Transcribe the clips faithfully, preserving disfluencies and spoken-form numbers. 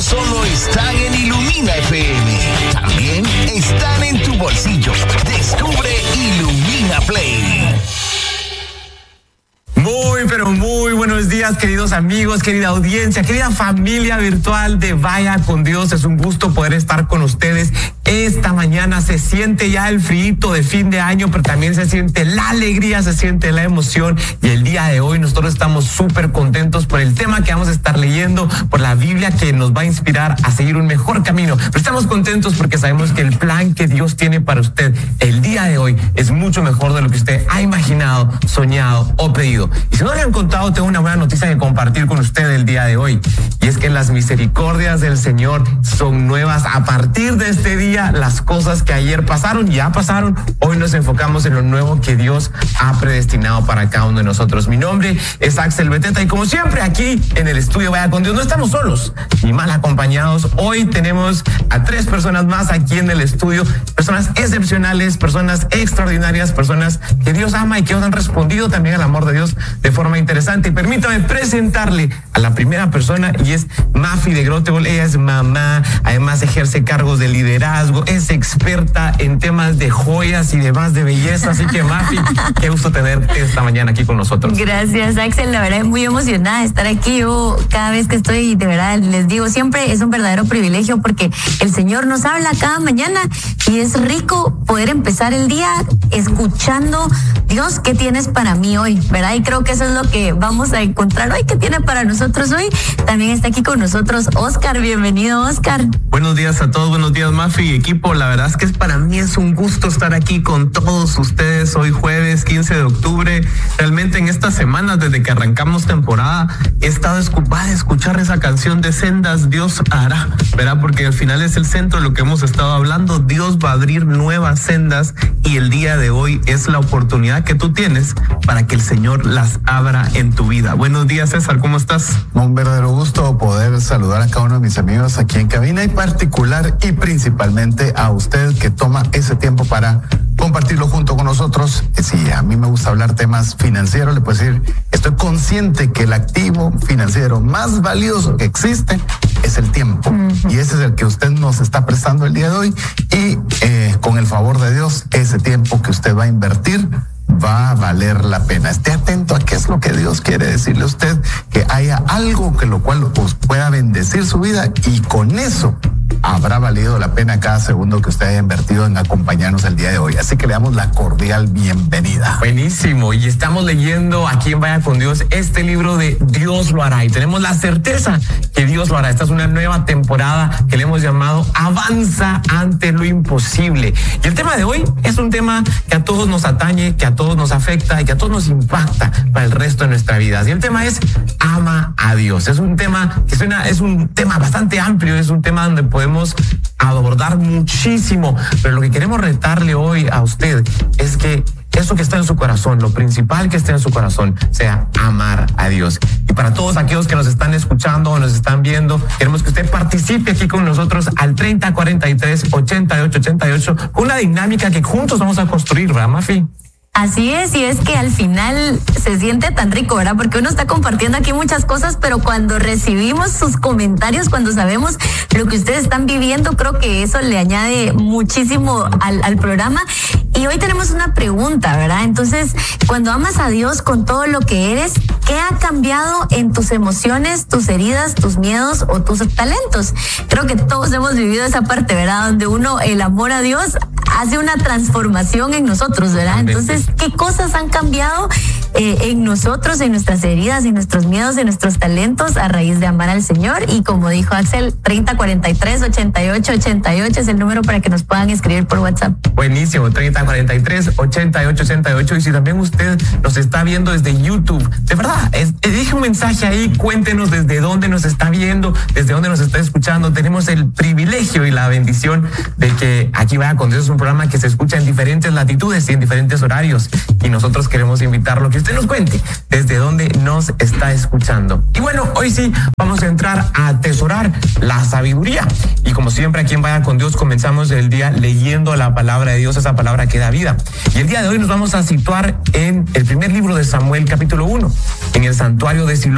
Solo están en Ilumina F M. También están en tu bolsillo. Descubre Ilumina Play. Muy, pero muy buenos días, queridos amigos, querida audiencia, querida familia virtual de Vaya con Dios. Es un gusto poder estar con ustedes. Esta mañana se siente ya el frío de fin de año, pero también se siente la alegría, se siente la emoción. Y el día de hoy nosotros estamos súper contentos por el tema que vamos a estar leyendo, por la Biblia que nos va a inspirar a seguir un mejor camino. Pero estamos contentos porque sabemos que el plan que Dios tiene para usted el día de hoy es mucho mejor de lo que usted ha imaginado, soñado o pedido. Y si no le han contado, tengo una buena noticia que compartir con usted el día de hoy. Y es que las misericordias del Señor son nuevas a partir de este día. Las cosas que ayer pasaron, ya pasaron. Hoy nos enfocamos en lo nuevo que Dios ha predestinado para cada uno de nosotros. Mi nombre es Axel Beteta y como siempre aquí en el estudio Vaya con Dios no estamos solos ni mal acompañados. Hoy tenemos a tres personas más aquí en el estudio. Personas excepcionales, personas extraordinarias, personas que Dios ama y que han respondido también al amor de Dios de forma interesante. Y permítame presentarle a la primera persona y es Mafi de Grotebol. Ella es mamá, además ejerce cargos de liderazgo, es experta en temas de joyas y demás de belleza. Así que Mafi, qué gusto tenerte esta mañana aquí con nosotros. Gracias, Axel. La verdad es muy emocionada de estar aquí. Yo cada vez que estoy, de verdad, les digo, siempre es un verdadero privilegio porque el Señor nos habla cada mañana y es rico poder empezar el día escuchando, Dios, ¿qué tienes para mí hoy? ¿Verdad? Y creo que eso es lo que vamos a encontrar hoy. ¿Qué tiene para nosotros hoy? También está aquí con nosotros Oscar. Bienvenido, Oscar. Buenos días a todos, buenos días, Mafi y equipo. La verdad es que es para mí es un gusto estar aquí con todos ustedes hoy jueves quince de octubre. Realmente en estas semanas, desde que arrancamos temporada, he estado escupada de escuchar esa canción de Sendas, Dios hará, ¿verdad? Porque al final es el centro de lo que hemos estado hablando. Dios va a abrir nuevas sendas y el día de hoy es la oportunidad que tú tienes para que el Señor las abra en tu vida. Buenos días, César, ¿cómo estás? Un verdadero gusto poder saludar a cada uno de mis amigos aquí en cabina y particular y principalmente a usted que toma ese tiempo para compartirlo junto con nosotros. Si a mí me gusta hablar temas financieros, le puedo decir, estoy consciente que el activo financiero más valioso que existe es el tiempo. Uh-huh. Y ese es el que usted nos está prestando el día de hoy y eh, con el favor de Dios, ese tiempo que usted va a invertir va a valer la pena. Esté atento a qué es lo que Dios quiere decirle a usted, que haya algo que lo cual os pueda bendecir su vida y con eso habrá valido la pena cada segundo que usted haya invertido en acompañarnos el día de hoy. Así que le damos la cordial bienvenida. Buenísimo. Y estamos leyendo aquí en Vaya con Dios este libro de Dios lo hará. Y tenemos la certeza que Dios lo hará. Esta es una nueva temporada que le hemos llamado Avanza ante lo imposible. Y el tema de hoy es un tema que a todos nos atañe, que a todos nos afecta y que a todos nos impacta para el resto de nuestra vida. Y el tema es ama a Dios. Es un tema que suena, es un tema bastante amplio, es un tema donde podemos abordar muchísimo, pero lo que queremos retarle hoy a usted es que eso que está en su corazón, lo principal que esté en su corazón, sea amar a Dios. Y para todos aquellos que nos están escuchando o nos están viendo, queremos que usted participe aquí con nosotros al treinta cuarenta y tres ochenta y ocho ochenta y ocho con una dinámica que juntos vamos a construir, ¿verdad, Mafi? Así es, y es que al final se siente tan rico, ¿verdad? Porque uno está compartiendo aquí muchas cosas, pero cuando recibimos sus comentarios, cuando sabemos lo que ustedes están viviendo, creo que eso le añade muchísimo al, al programa. Y hoy tenemos una pregunta, ¿verdad? Entonces, cuando amas a Dios con todo lo que eres, ¿qué ha cambiado en tus emociones, tus heridas, tus miedos o tus talentos? Creo que todos hemos vivido esa parte, ¿verdad? Donde uno, el amor a Dios hace una transformación en nosotros, ¿verdad? Entonces, ¿qué cosas han cambiado eh, en nosotros, en nuestras heridas, en nuestros miedos, en nuestros talentos a raíz de amar al Señor? Y como dijo Axel, treinta cuarenta y tres ochenta y ocho ochenta y ocho es el número para que nos puedan escribir por WhatsApp. Buenísimo, treinta cuarenta y tres ochenta y ocho ochenta y ocho. Y si también usted nos está viendo desde YouTube, de verdad, es, deje un mensaje ahí, cuéntenos desde dónde nos está viendo, desde dónde nos está escuchando. Tenemos el privilegio y la bendición de que aquí Vaya con Dios es un programa que se escucha en diferentes latitudes y en diferentes horarios. Y nosotros queremos invitarlo a que usted nos cuente desde dónde nos está escuchando. Y bueno, hoy sí vamos a entrar a atesorar la sabiduría. Y como siempre aquí en Vaya con Dios comenzamos el día leyendo la palabra de Dios, esa palabra que da vida. Y el día de hoy nos vamos a situar en el primer libro de Samuel, capítulo uno. En el santuario de Silo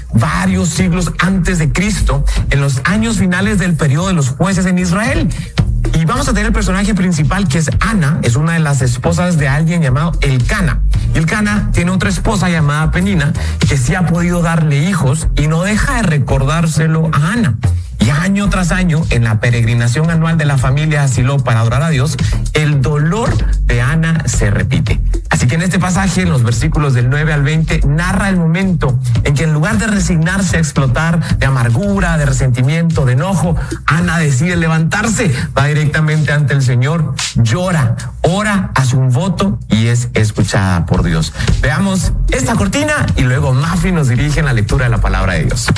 varios siglos antes de Cristo, en los años finales del periodo de los jueces en Israel. Y vamos a tener el personaje principal, que es Ana, es una de las esposas de alguien llamado Elcana. Y Elcana tiene otra esposa llamada Penina, que sí ha podido darle hijos y no deja de recordárselo a Ana. Y año tras año, en la peregrinación anual de la familia a Silo para adorar a Dios, el dolor de Ana se repite. Así que en este pasaje, en los versículos del nueve al veinte, narra el momento en que en lugar de resignarse a explotar de amargura, de resentimiento, de enojo, Ana decide levantarse, va directamente ante el Señor, llora, ora, hace un voto y es escuchada por Dios. Veamos esta cortina y luego Mafi nos dirige en la lectura de la palabra de Dios.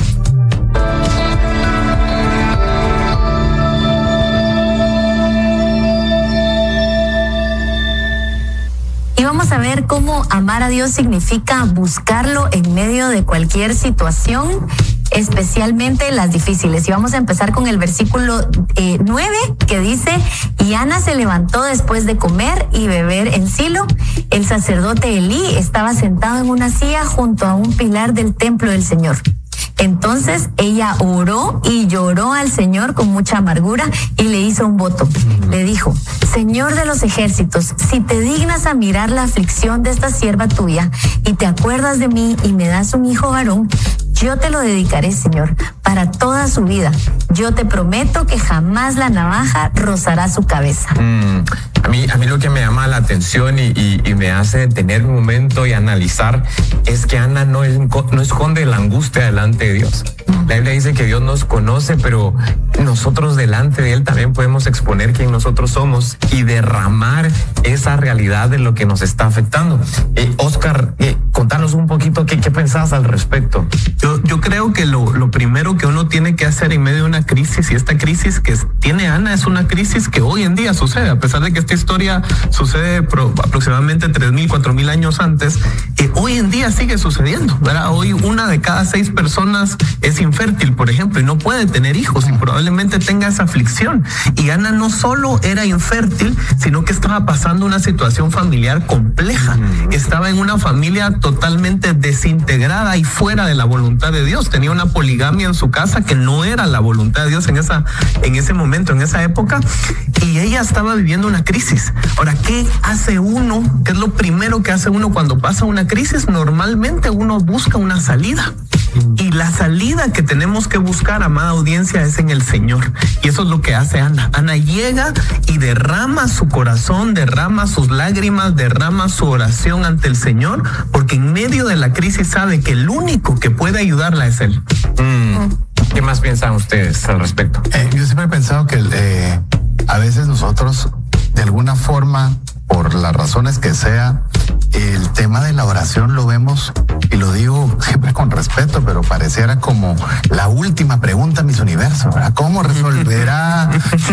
Y vamos a ver cómo amar a Dios significa buscarlo en medio de cualquier situación, especialmente las difíciles. Y vamos a empezar con el versículo eh, nueve, que dice: y Ana se levantó después de comer y beber en Silo. El sacerdote Elí estaba sentado en una silla junto a un pilar del templo del Señor. Entonces ella oró y lloró al Señor con mucha amargura y le hizo un voto. Le dijo: Señor de los ejércitos, si te dignas a mirar la aflicción de esta sierva tuya y te acuerdas de mí y me das un hijo varón, yo te lo dedicaré, Señor, para toda su vida. Yo te prometo que jamás la navaja rozará su cabeza. Mm, a mí, a mí lo que me llama la atención y, y, y me hace detener un momento y analizar es que Ana no, no esconde la angustia delante de Dios. La Biblia dice que Dios nos conoce, pero nosotros delante de Él también podemos exponer quién nosotros somos y derramar esa realidad de lo que nos está afectando. Eh, Oscar, eh, contanos un poquito qué, qué pensás al respecto. Yo, yo creo que lo, lo primero que uno tiene que hacer en medio de una crisis, y esta crisis que tiene Ana es una crisis que hoy en día sucede, a pesar de que esta historia sucede pro, aproximadamente tres mil, cuatro mil años antes, eh, hoy en día sigue sucediendo, ¿verdad? Hoy una de cada seis personas es infértil, por ejemplo, y no puede tener hijos y probablemente tenga esa aflicción. Y Ana no solo era infértil, sino que estaba pasando una situación familiar compleja. Estaba en una familia totalmente desintegrada y fuera de la voluntad de Dios. Tenía una poligamia en su casa que no era la voluntad de Dios en esa, en ese momento, en esa época, y ella estaba viviendo una crisis. Ahora, ¿qué hace uno? ¿Qué es lo primero que hace uno cuando pasa una crisis? Normalmente uno busca una salida. Y la salida que tenemos que buscar, amada audiencia, es en el Señor. Y eso es lo que hace Ana. Ana llega y derrama su corazón, derrama sus lágrimas, derrama su oración ante el Señor, porque en medio de la crisis sabe que el único que puede ayudarla es Él. Mm. ¿Qué más piensan ustedes al respecto? Eh, yo siempre he pensado que eh, a veces nosotros, de alguna forma, por las razones que sea, el tema de la oración lo vemos, y lo digo siempre con respeto, pero pareciera como la última pregunta en mis universos, ¿verdad? ¿Cómo resolverá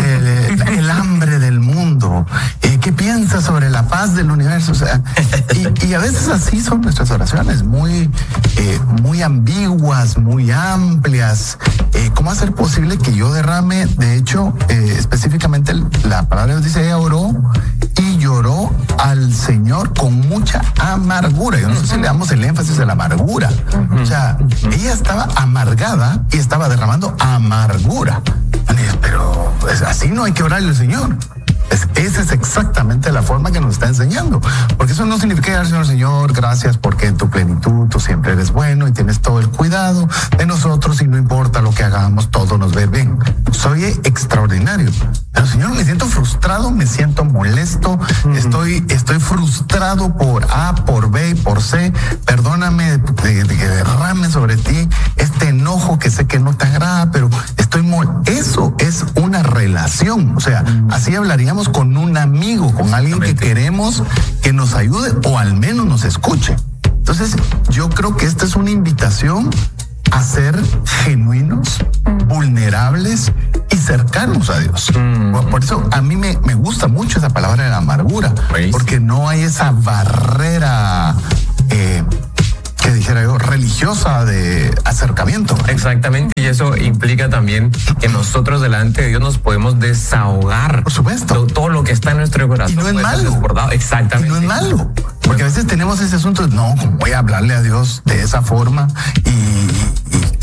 el, el hambre del mundo? ¿Qué piensa sobre la paz del universo? O sea, y, y a veces así son nuestras oraciones, muy, eh, muy ambiguas, muy amplias. Eh, ¿Cómo hacer posible que yo derrame? De hecho, eh, específicamente la palabra de Dios dice, ella oró y lloró al Señor con mucha amargura. Yo no sé si le damos el énfasis de la amargura. O sea, ella estaba amargada y estaba derramando amargura. Pero pues, así no hay que orarle al Señor. Es, esa es exactamente la forma que nos está enseñando. Porque eso no significa, Señor, Señor, gracias porque en tu plenitud tú siempre eres bueno y tienes todo el cuidado de nosotros y no importa lo que hagamos, todo nos ve bien. Soy extraordinario. Pero, Señor, me siento frustrado, me siento molesto, uh-huh. estoy, estoy frustrado por A, por B, por C. Perdóname de, de que derrame sobre ti este enojo que sé que no te agrada, pero estoy mol. Eso es una relación. O sea, uh-huh. así hablaríamos con un amigo, con alguien que queremos que nos ayude o al menos nos escuche. Entonces, yo creo que esta es una invitación a ser genuinos, vulnerables y cercanos a Dios. Mm. Por eso a mí me, me gusta mucho esa palabra de la amargura, ¿veis? Porque no hay esa barrera eh, que dijera yo, religiosa de acercamiento. Exactamente, y eso implica también que nosotros delante de Dios nos podemos desahogar. Por supuesto. Todo, todo lo que está en nuestro corazón. Y no es malo. Desbordado. Exactamente. Y no es malo. Porque a veces tenemos ese asunto de, no, ¿cómo voy a hablarle a Dios de esa forma? Y,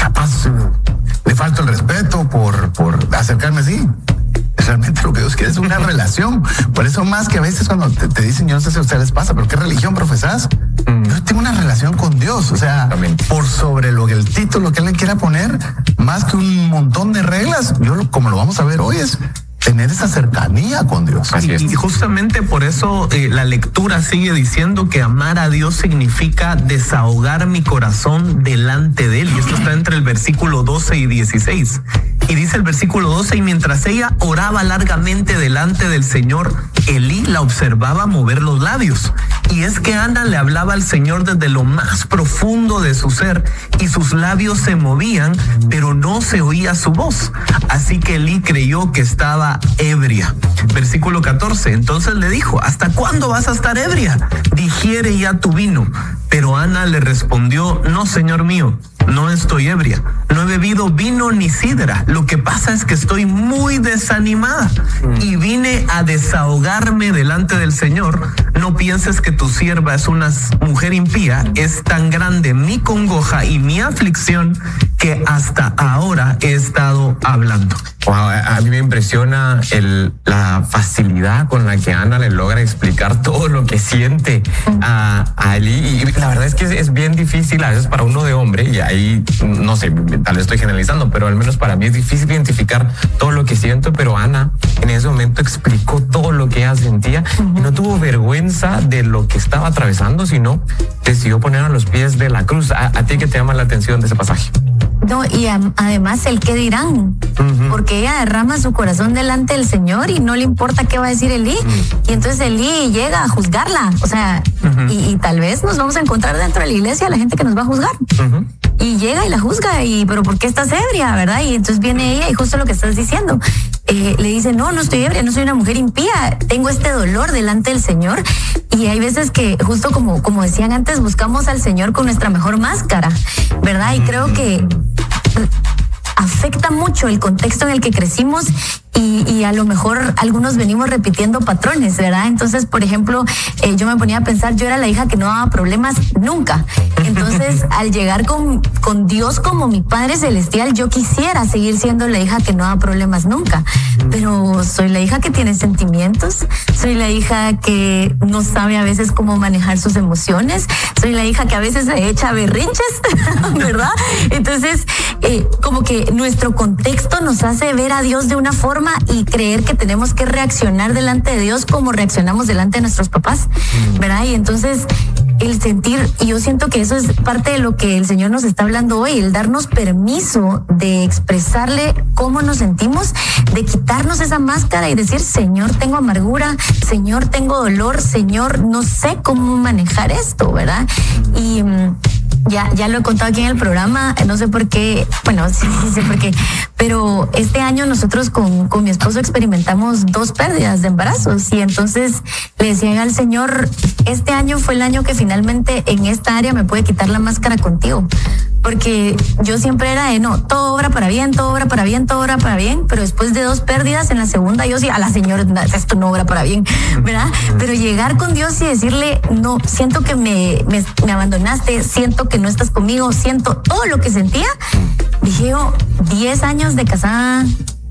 capaz le falto el respeto por, por acercarme así. Realmente lo que Dios quiere es una relación. Por eso más que a veces cuando te, te dicen, yo no sé si a ustedes les pasa, pero ¿qué religión profesás? Mm. Yo tengo una relación con Dios. O sea, también, por sobre lo que el título que él le quiera poner, más que un montón de reglas, yo lo, como lo vamos a ver hoy es tener esa cercanía con Dios. Así es. Y justamente por eso eh, la lectura sigue diciendo que amar a Dios significa desahogar mi corazón delante de Él. Y esto está entre el versículo doce y dieciséis. Y dice el versículo doce, y mientras ella oraba largamente delante del Señor, Elí la observaba mover los labios. Y es que Ana le hablaba al Señor desde lo más profundo de su ser, y sus labios se movían, pero no se oía su voz. Así que Elí creyó que estaba ebria. Versículo catorce, entonces le dijo, ¿hasta cuándo vas a estar ebria? Digiere ya tu vino. Pero Ana le respondió, no, Señor mío, no estoy ebria, no he bebido vino ni sidra. Lo que pasa es que estoy muy desanimada y vine a desahogarme delante del Señor. No pienses que tu sierva es una mujer impía. Es tan grande mi congoja y mi aflicción que hasta ahora he estado hablando. Wow, a mí me impresiona el, la facilidad con la que Ana le logra explicar todo lo que siente a, a Elí. Y la verdad es que es, es bien difícil a veces para uno de hombre, y ahí no sé, tal vez estoy generalizando, pero al menos para mí es difícil identificar todo lo que siento. Pero Ana en ese momento explicó todo lo que ella sentía y no tuvo vergüenza de lo que estaba atravesando, sino decidió poner a los pies de la cruz. ¿A, a ti qué te llama la atención de ese pasaje? No, y a, además el qué dirán, uh-huh. porque ella derrama su corazón delante del Señor y no le importa qué va a decir Elí, uh-huh. y entonces Elí llega a juzgarla, o sea, uh-huh. y, y tal vez nos vamos a encontrar dentro de la iglesia la gente que nos va a juzgar, uh-huh. y llega y la juzga, y pero ¿por qué estás ebria, verdad? Y entonces viene ella y justo lo que estás diciendo, eh, le dice, no, no estoy ebria, no soy una mujer impía, tengo este dolor delante del Señor. Y hay veces que justo como, como decían antes, buscamos al Señor con nuestra mejor máscara, ¿verdad? Y creo que afecta mucho el contexto en el que crecimos y, y a lo mejor algunos venimos repitiendo patrones, ¿verdad? Entonces, por ejemplo, eh, yo me ponía a pensar, yo era la hija que no daba problemas nunca. Entonces, al llegar con, con Dios como mi Padre Celestial, yo quisiera seguir siendo la hija que no da problemas nunca. Pero soy la hija que tiene sentimientos, soy la hija que no sabe a veces cómo manejar sus emociones, soy la hija que a veces se echa berrinches, ¿verdad? Entonces, eh, como que nuestro contexto nos hace ver a Dios de una forma y creer que tenemos que reaccionar delante de Dios como reaccionamos delante de nuestros papás, ¿verdad? Y entonces el sentir, y yo siento que eso es parte de lo que el Señor nos está hablando hoy, el darnos permiso de expresarle cómo nos sentimos, de quitarnos esa máscara y decir, Señor, tengo amargura, Señor, tengo dolor, Señor, no sé cómo manejar esto, ¿verdad? Y ya, ya lo he contado aquí en el programa, no sé por qué, bueno, sí, sí sé por qué, pero este año nosotros con, con mi esposo experimentamos dos pérdidas de embarazos y entonces le decían al Señor, este año fue el año que finalmente en esta área me puede quitar la máscara contigo, porque yo siempre era de no, todo obra para bien, todo obra para bien, todo obra para bien, pero después de dos pérdidas en la segunda yo sí, a la señora, esto no obra para bien, ¿verdad? Pero llegar con Dios y decirle, no, siento que me, me, me abandonaste, siento que no estás conmigo, siento todo lo que sentía. Dije yo, diez años de casada,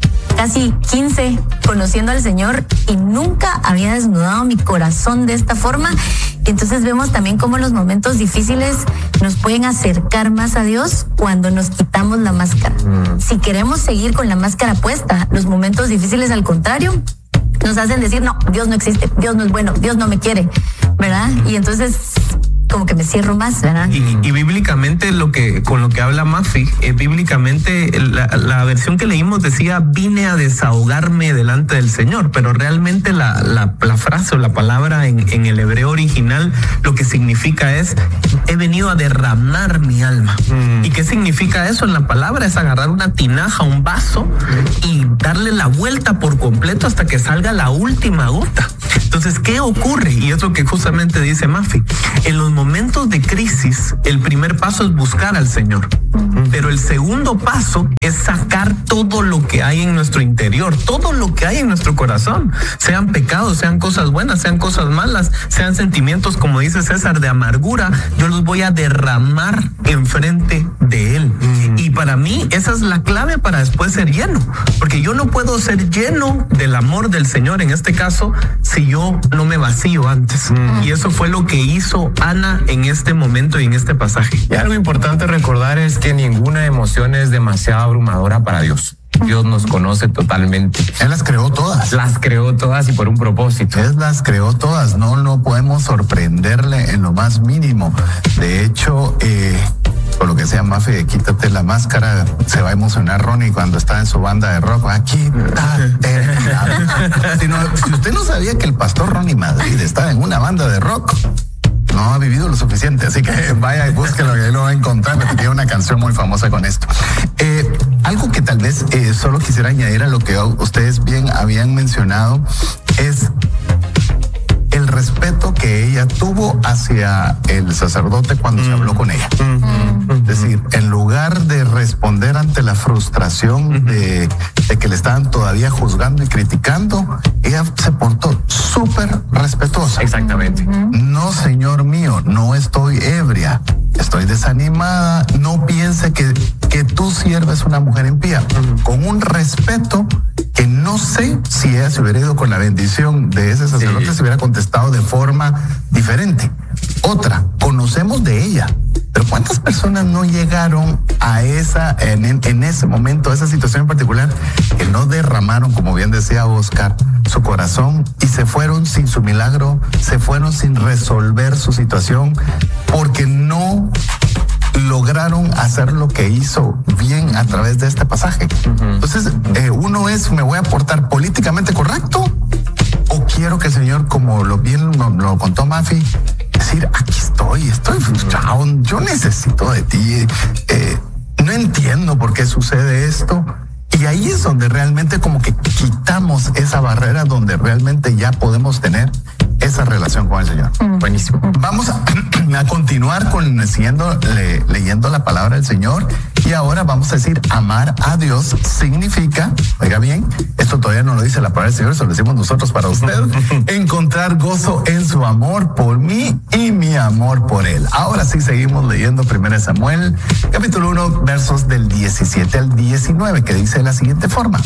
casi quince conociendo al Señor y nunca había desnudado mi corazón de esta forma. Y entonces vemos también cómo los momentos difíciles nos pueden acercar más a Dios cuando nos quitamos la máscara. Mm. Si queremos seguir con la máscara puesta, los momentos difíciles al contrario nos hacen decir, no, Dios no existe, Dios no es bueno, Dios no me quiere, ¿verdad? Y entonces como que me cierro más, ¿verdad? Y, y bíblicamente lo que con lo que habla Mafi, eh, bíblicamente la, la versión que leímos decía vine a desahogarme delante del Señor, pero realmente la, la, la frase o la palabra en, en el hebreo original lo que significa es he venido a derramar mi alma. Mm. ¿Y qué significa eso en la palabra? Es agarrar una tinaja, un vaso y darle la vuelta por completo hasta que salga la última gota. Entonces, ¿qué ocurre? Y es lo que justamente dice Mafi. En los momentos de crisis, el primer paso es buscar al Señor. Pero el segundo paso es sacar todo lo que hay en nuestro interior, todo lo que hay en nuestro corazón, sean pecados, sean cosas buenas, sean cosas malas, sean sentimientos, como dice César, de amargura, yo los voy a derramar enfrente de Él. Mm. Y para mí esa es la clave para después ser lleno, porque yo no puedo ser lleno del amor del Señor, en este caso, si yo no me vacío antes. Mm. Y eso fue lo que hizo Ana en este momento y en este pasaje. Y algo importante recordar es que ninguna emoción es demasiado abrumadora para Dios. Dios nos conoce totalmente. Él las creó todas. Las creó todas y por un propósito. Él las creó todas. No, no podemos sorprenderle en lo más mínimo. De hecho, eh, por lo que sea, Mafe, quítate la máscara. Se va a emocionar Ronnie cuando está en su banda de rock. Aquí, si, no, si usted no sabía que el pastor Ronnie Madrid estaba en una banda de rock, no ha vivido lo suficiente, así que vaya y búsquelo, que ahí lo va a encontrar, porque tiene una canción muy famosa con esto. Eh, algo que tal vez eh, solo quisiera añadir a lo que ustedes bien habían mencionado es el respeto que ella tuvo hacia el sacerdote cuando mm. se habló con ella. Mm-hmm. Es decir, en lugar de responder ante la frustración mm-hmm. de, de que le estaban todavía juzgando y criticando, ella se portó súper respetuosa. Exactamente. Mm-hmm. No, señor mío, no estoy ebria, estoy desanimada, no piense que, que tú sierves una mujer impía. Mm-hmm. Con un respeto que no sé si ella se hubiera ido con la bendición de ese sacerdote, sí. se hubiera contestado de forma diferente. Otra, conocemos de ella, pero ¿cuántas personas no llegaron a esa, en, en ese momento, a esa situación en particular, que no derramaron, como bien decía Oscar, su corazón y se fueron sin su milagro, se fueron sin resolver su situación, porque no lograron hacer lo que hizo bien a través de este pasaje? Uh-huh. Entonces, eh, uno es, ¿me voy a portar políticamente correcto? ¿O quiero que el Señor, como lo bien lo, lo contó Mafi, decir, aquí estoy, estoy frustrado, yo necesito de ti, eh, no entiendo por qué sucede esto? Y ahí es donde realmente como que quitamos esa barrera, donde realmente ya podemos tener esa relación con el Señor. Mm. Buenísimo. Vamos a, a continuar con siguiendo, le, leyendo la palabra del Señor. Y ahora vamos a decir, amar a Dios significa, oiga bien, esto todavía no lo dice la palabra del Señor, eso lo decimos nosotros para usted, encontrar gozo en su amor por mí y mi amor por Él. Ahora sí seguimos leyendo primero Samuel, capítulo uno, versos del diecisiete al diecinueve, que dice de la siguiente forma.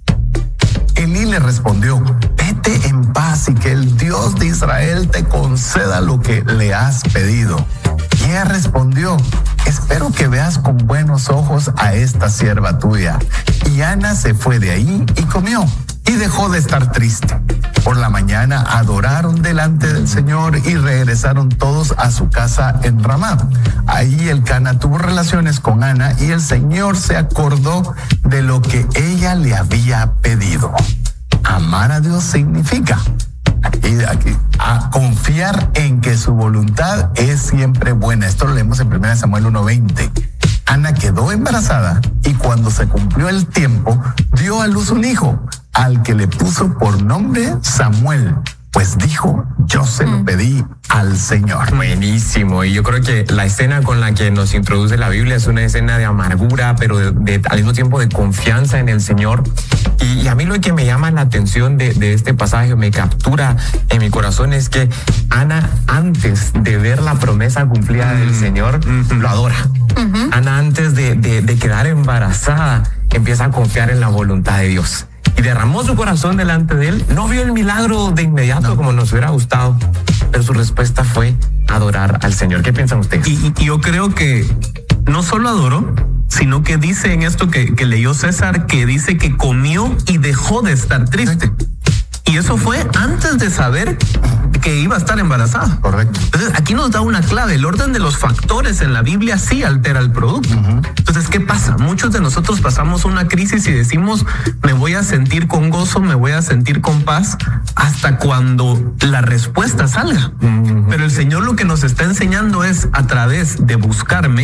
Elí le respondió, vete en paz y que el Dios de Israel te conceda lo que le has pedido. Y ella respondió, espero que veas con buenos ojos a esta sierva tuya. Y Ana se fue de ahí y comió y dejó de estar triste. Por la mañana adoraron delante del Señor y regresaron todos a su casa en Ramá. Ahí Elcana tuvo relaciones con Ana y el Señor se acordó de lo que ella le había pedido. Amar a Dios significa aquí, aquí, a confiar en que su voluntad es siempre buena. Esto lo leemos en primero Samuel uno veinte. Ana quedó embarazada y cuando se cumplió el tiempo dio a luz un hijo, al que le puso por nombre Samuel, pues dijo, yo se lo pedí al Señor. Buenísimo. Y yo creo que la escena con la que nos introduce la Biblia es una escena de amargura, pero de, de, al mismo tiempo de confianza en el Señor. Y, y a mí lo que me llama la atención de, de este pasaje, me captura en mi corazón, es que Ana, antes de ver la promesa cumplida mm. del Señor, mm-hmm. lo adora. Uh-huh. Ana, antes de, de, de quedar embarazada, empieza a confiar en la voluntad de Dios. Y derramó su corazón delante de Él. No vio el milagro de inmediato no. como nos hubiera gustado, pero su respuesta fue adorar al Señor. ¿Qué piensan ustedes? Y, y yo creo que no solo adoró, sino que dice en esto que, que leyó César, que dice que comió y dejó de estar triste. Y eso fue antes de saber que iba a estar embarazada. Correcto. Entonces, aquí nos da una clave. El orden de los factores en la Biblia sí altera el producto. Uh-huh. Entonces, ¿qué pasa? Muchos de nosotros pasamos una crisis y decimos, me voy a sentir con gozo, me voy a sentir con paz, hasta cuando la respuesta salga. Uh-huh. Pero el Señor lo que nos está enseñando es, a través de buscarme,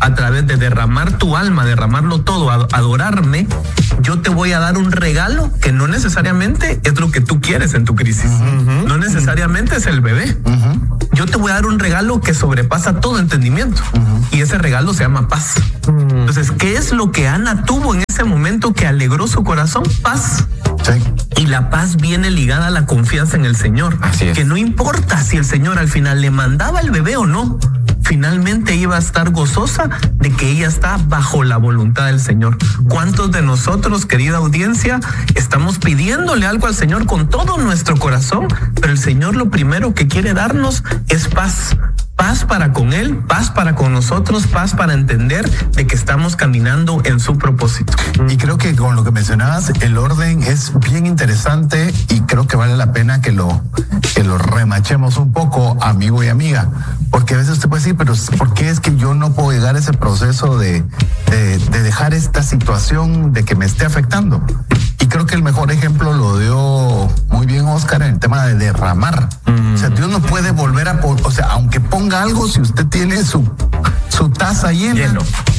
a través de derramar tu alma, derramarlo todo, adorarme, yo te voy a dar un regalo que no necesariamente es lo que tú quieres en tu crisis. Uh-huh. No necesariamente es el bebé. Uh-huh. Yo te voy a dar un regalo que sobrepasa todo entendimiento. Uh-huh. Y ese regalo se llama paz. Uh-huh. Entonces, ¿qué es lo que Ana tuvo en ese momento que alegró su corazón? Paz. Sí. Y la paz viene ligada a la confianza en el Señor. Así es. Que no importa si el Señor al final le mandaba el bebé o no, finalmente iba a estar gozosa de que ella está bajo la voluntad del Señor. ¿Cuántos de nosotros, querida audiencia, estamos pidiéndole algo al Señor con todo nuestro corazón? Pero el Señor lo primero que quiere darnos es paz. Paz para con Él, paz para con nosotros, paz para entender de que estamos caminando en su propósito. Y creo que con lo que mencionabas, el orden es bien interesante y creo que vale la pena que lo, que lo remachemos un poco, amigo y amiga. Porque a veces usted puede decir, pero ¿por qué es que yo no puedo llegar a ese proceso de, de, de dejar esta situación de que me esté afectando? Y creo que el mejor ejemplo lo dio muy bien Oscar en el tema de derramar. Mm. O sea, Dios no puede volver a, o sea, aunque ponga algo, si usted tiene su, su taza llena, lleno,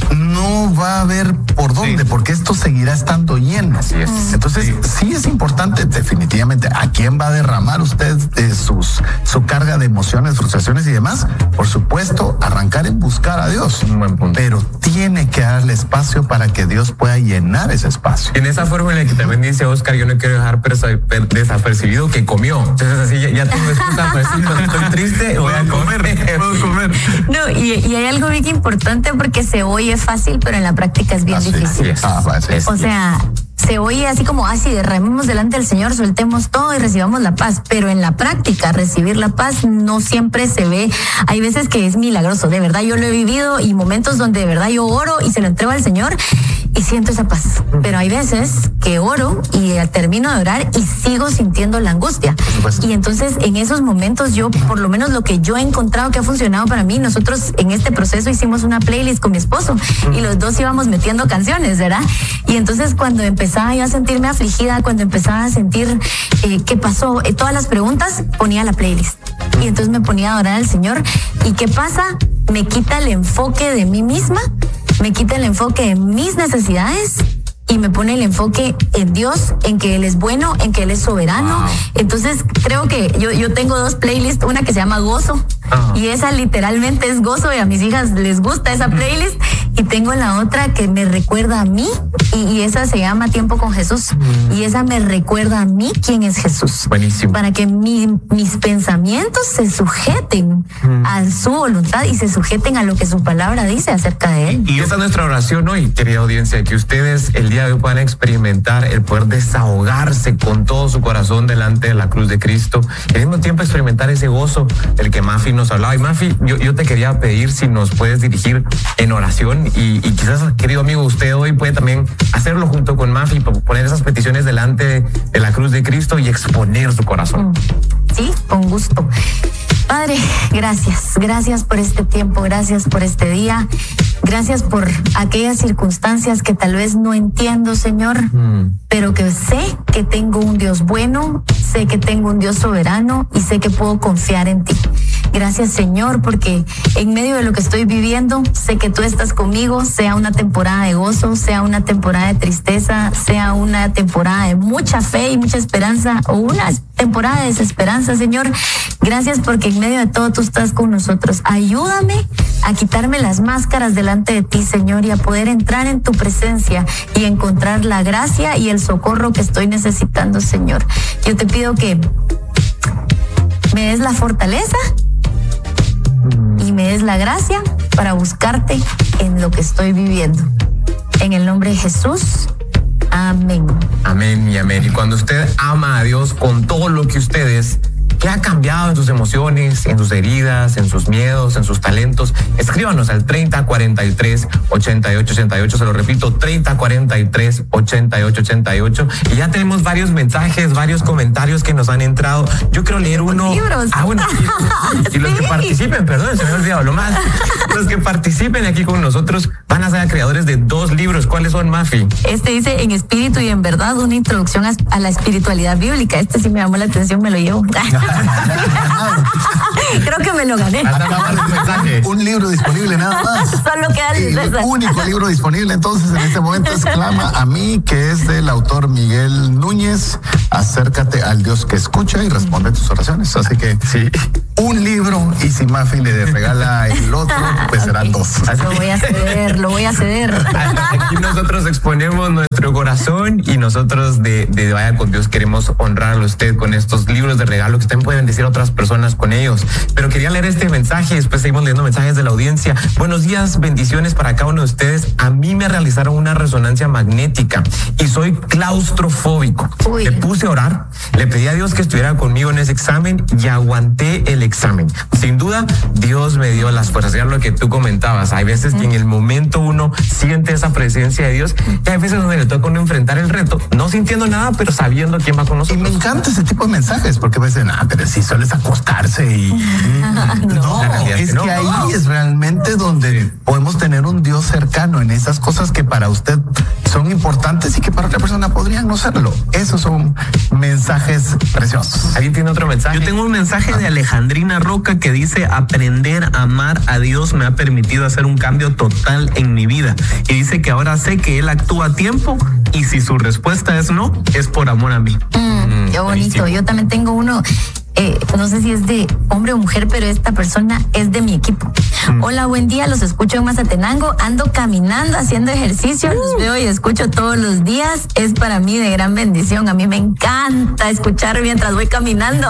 no va a haber por dónde, sí, porque esto seguirá estando lleno. Así es. Entonces, sí, sí es importante definitivamente a quién va a derramar usted eh, sus, su carga de emociones, frustraciones y demás. Por supuesto, arrancar en buscar a Dios. Un buen punto. Pero tiene que darle espacio para que Dios pueda llenar ese espacio. En esa fórmula que también dice Oscar, yo no quiero dejar desapercibido que comió. Entonces así ya, ya tengo excusa, pues sí, cuando estoy triste voy a comer, puedo comer. No, y, y hay algo bien importante porque se oye fácil, pero en la práctica es bien así, difícil. Así es. Ah, así es. O sea, se oye así como así, ah, derramemos delante del Señor, soltemos todo y recibamos la paz, pero en la práctica recibir la paz no siempre se ve. Hay veces que es milagroso, de verdad yo lo he vivido y momentos donde de verdad yo oro y se lo entrego al Señor y siento esa paz, pero hay veces que oro y termino de orar y sigo sintiendo la angustia. Y entonces en esos momentos yo, por lo menos lo que yo he encontrado que ha funcionado para mí, nosotros en este proceso hicimos una playlist con mi esposo y los dos íbamos metiendo canciones, ¿verdad? Y entonces cuando empezaba yo a sentirme afligida, cuando empezaba a sentir eh, qué pasó, eh, todas las preguntas, ponía la playlist y entonces me ponía a orar al Señor. ¿Y qué pasa? Me quita el enfoque de mí misma, me quita el enfoque de mis necesidades y me pone el enfoque en Dios, en que Él es bueno, en que Él es soberano. Wow. Entonces creo que yo, yo tengo dos playlists, una que se llama Gozo, uh-huh, y esa literalmente es gozo y a mis hijas les gusta esa playlist, y tengo la otra que me recuerda a mí y, y esa se llama Tiempo con Jesús, uh-huh, y esa me recuerda a mí quién es Jesús. Buenísimo. Para que mi, mis pensamientos se sujeten uh-huh a su voluntad y se sujeten a lo que su palabra dice acerca de Él. Y esa es nuestra oración hoy, querida audiencia, que ustedes el día de hoy puedan experimentar el poder desahogarse con todo su corazón delante de la cruz de Cristo y al mismo tiempo experimentar ese gozo del que Mafi nos hablaba. Y Mafi, yo, yo te quería pedir si nos puedes dirigir en oración y, y quizás, querido amigo, usted hoy puede también hacerlo junto con Mafi, poner esas peticiones delante de, de la cruz de Cristo y exponer su corazón. Sí, con gusto. Padre, gracias, gracias por este tiempo, gracias por este día, gracias por aquellas circunstancias que tal vez no entiendo, Señor, mm. pero que sé que tengo un Dios bueno, sé que tengo un Dios soberano y sé que puedo confiar en ti. Gracias, Señor, porque en medio de lo que estoy viviendo, sé que tú estás conmigo, sea una temporada de gozo, sea una temporada de tristeza, sea una temporada de mucha fe y mucha esperanza o una temporada de desesperanza, Señor. Gracias porque en medio de todo tú estás con nosotros. Ayúdame a quitarme las máscaras delante de ti, Señor, y a poder entrar en tu presencia y encontrar la gracia y el socorro que estoy necesitando, Señor. Yo te pido que me des la fortaleza y me des la gracia para buscarte en lo que estoy viviendo. En el nombre de Jesús, amén. Amén y amén. Y cuando usted ama a Dios con todo lo que usted es, ¿qué ha cambiado en sus emociones, en sus heridas, en sus miedos, en sus talentos? Escríbanos al treinta cuarenta y tres ochenta y ocho ochenta y ocho, se lo repito, treinta cuarenta y tres ochenta y ocho ochenta y ocho. Y ya tenemos varios mensajes, varios comentarios que nos han entrado. Yo quiero leer uno. Libros. Ah, bueno. Y, y los que participen, perdón, se me ha olvidado lo más. Los que participen aquí con nosotros van a ser creadores de dos libros. ¿Cuáles son, Mafi? Este dice En espíritu y en verdad, una introducción a, a la espiritualidad bíblica. Este sí me llamó la atención, me lo llevo. Creo que me lo gané. Un libro disponible nada más. Solo queda el, el único libro disponible entonces en este momento es Clama a mí, que es del autor Miguel Núñez. Acércate al Dios que escucha y responde tus oraciones. Así que sí, un libro, y si Mafi le regala el otro, pues serán dos. Lo voy a ceder, lo voy a ceder. Aquí nosotros exponemos nuestro corazón y nosotros de, de Vaya con Dios queremos honrarlo a usted con estos libros de regalo que usted puede bendecir a otras personas con ellos. Pero quería leer este mensaje, después seguimos leyendo mensajes de la audiencia. Buenos días, bendiciones para cada uno de ustedes. A mí me realizaron una resonancia magnética y soy claustrofóbico. Uy. Le puse a orar, le pedí a Dios que estuviera conmigo en ese examen y aguanté el examen. Sin duda, Dios me dio las fuerzas. Ya lo que tú comentabas, hay veces que en el momento uno siente esa presencia de Dios y hay veces donde le toca uno enfrentar el reto, no sintiendo nada, pero sabiendo quién va con nosotros. Y me encanta ese tipo de mensajes porque me dicen, ah, pero si sueles acostarse y... no, no es que, no. que ahí es realmente donde podemos tener un Dios cercano en esas cosas que para usted son importantes y que para otra persona podrían no serlo. Esos son mensajes preciosos. ¿Alguien tiene otro mensaje? Yo tengo un mensaje de Alejandrina Roca que dice: aprender a amar a Dios me ha permitido hacer un cambio total en mi vida. Y dice que ahora sé que Él actúa a tiempo y si su respuesta es no, es por amor a mí. Mm, qué bonito. Yo también tengo uno. Eh, no sé si es de hombre o mujer, pero esta persona es de mi equipo. Mm. Hola, buen día, los escucho en Mazatenango, ando caminando, haciendo ejercicio, uh. los veo y escucho todos los días, es para mí de gran bendición, a mí me encanta escuchar mientras voy caminando.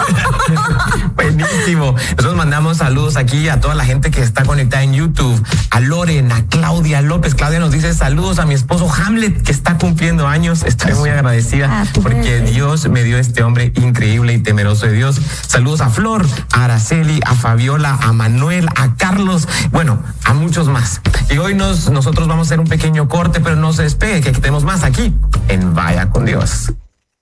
Buenísimo. Nosotros mandamos saludos aquí a toda la gente que está conectada en YouTube, a Loren, a Claudia López. Claudia nos dice saludos a mi esposo Hamlet, que está cumpliendo años, estoy muy agradecida ah, porque Dios me dio este hombre increíble y temeroso de Dios. Saludos a Flor, a Araceli, a Fabiola, a Manuel, a Carlos, bueno, a muchos más. Y hoy nos, nosotros vamos a hacer un pequeño corte, pero no se despegue, que tenemos más aquí en Vaya con Dios.